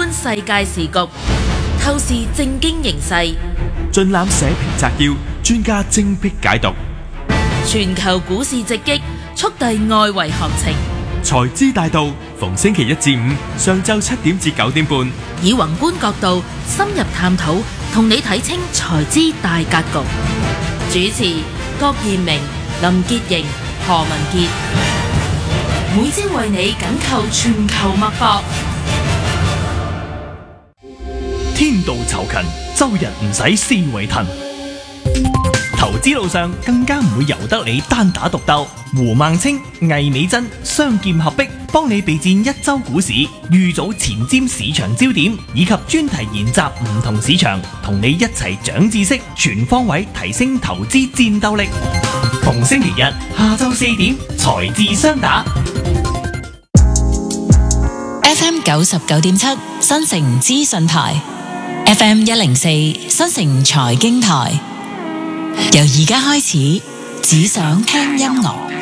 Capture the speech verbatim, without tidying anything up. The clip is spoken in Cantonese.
觀世界時局，透視政經形勢， 盡覽社評摘要，專家精闢解讀。 全球股市直擊，速遞外圍行情。 財資大道，逢星期一至五上晝七點至九點半， 以宏觀角度深入探討，同你睇清財資大格局。主持郭彥明、林潔瑩、何文傑，每朝為你緊扣全球脈搏。 天道酬勤，周日唔使思維騰。投資路上更加唔會由得你單打獨鬥。胡孟青、魏美珍雙劍合璧，幫你備戰一周股市，預早前瞻市場焦點，以及專題研習唔同市場，同你一齊長知識，全方位提升投資戰鬥力。逢星期日下晝四點，財智雙打。 F M 九十九點七新城資訊台 ，F M 一零四新城財經台。由而家開始，只想聽音樂。